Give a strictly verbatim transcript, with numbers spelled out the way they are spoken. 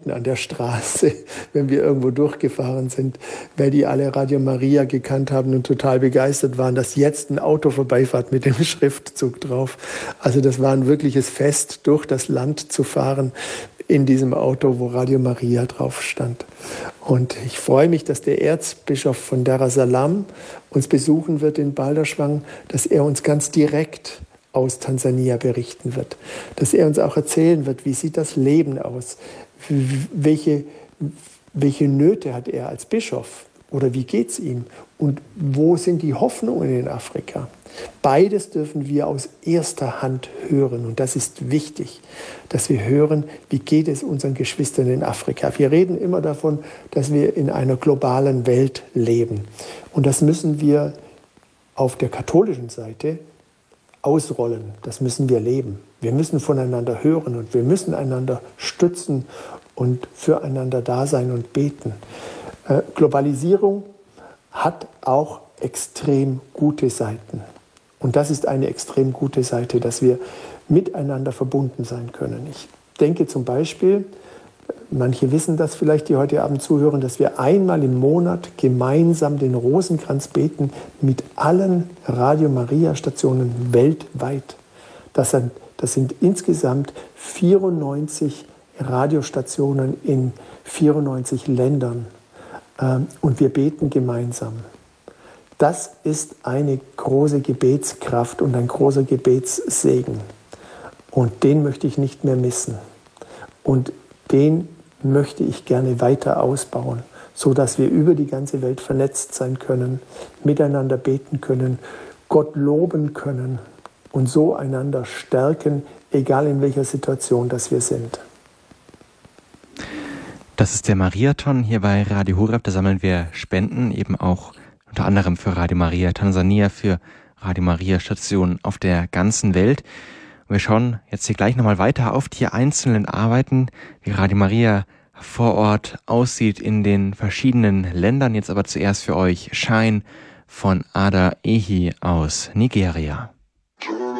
unten an der Straße, wenn wir irgendwo durchgefahren sind, weil die alle Radio Maria gekannt haben und total begeistert waren, dass jetzt ein Auto vorbeifährt mit dem Schriftzug drauf. Also das war ein wirkliches Fest, durch das Land zu fahren in diesem Auto, wo Radio Maria drauf stand. Und ich freue mich, dass der Erzbischof von Dar es Salaam uns besuchen wird in Balderschwang, dass er uns ganz direkt aus Tansania berichten wird, dass er uns auch erzählen wird, wie sieht das Leben aus, welche, welche Nöte hat er als Bischof oder wie geht es ihm und wo sind die Hoffnungen in Afrika. Beides dürfen wir aus erster Hand hören und das ist wichtig, dass wir hören, wie geht es unseren Geschwistern in Afrika. Wir reden immer davon, dass wir in einer globalen Welt leben und das müssen wir auf der katholischen Seite ausrollen, das müssen wir leben. Wir müssen voneinander hören und wir müssen einander stützen und füreinander da sein und beten. Äh, Globalisierung hat auch extrem gute Seiten. Und das ist eine extrem gute Seite, dass wir miteinander verbunden sein können. Ich denke zum Beispiel, manche wissen das vielleicht, die heute Abend zuhören, dass wir einmal im Monat gemeinsam den Rosenkranz beten mit allen Radio Maria Stationen weltweit. Das sind, das sind insgesamt vierundneunzig Radiostationen in vierundneunzig Ländern. Und wir beten gemeinsam. Das ist eine große Gebetskraft und ein großer Gebetssegen. Und den möchte ich nicht mehr missen. Und den möchte ich gerne weiter ausbauen, sodass wir über die ganze Welt vernetzt sein können, miteinander beten können, Gott loben können und so einander stärken, egal in welcher Situation das wir sind. Das ist der Mariathon hier bei Radio Horeb. Da sammeln wir Spenden, eben auch unter anderem für Radio Maria Tansania, für Radio Maria Stationen auf der ganzen Welt. Und wir schauen jetzt hier gleich nochmal weiter auf die einzelnen Arbeiten, wie Radio Maria vor Ort aussieht in den verschiedenen Ländern. Jetzt aber zuerst für euch Shine von Ada Ehi aus Nigeria.